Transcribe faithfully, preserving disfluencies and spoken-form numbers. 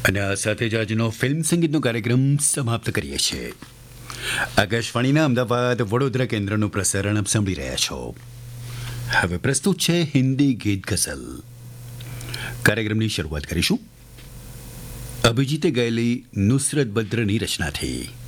અને આ સાથે જ આજનો ફિલ્મ સંગીતનો કાર્યક્રમ સમાપ્ત કરીએ છીએ. આકાશવાણીના અમદાવાદ વડોદરા કેન્દ્રનું પ્રસારણ આપ સાંભળી રહ્યા છો. હવે પ્રસ્તુત છે હિન્દી ગીત ગઝલ. કાર્યક્રમની શરૂઆત કરીશું અભિજીતે ગાયેલી નુસરત બદ્રની રચનાથી.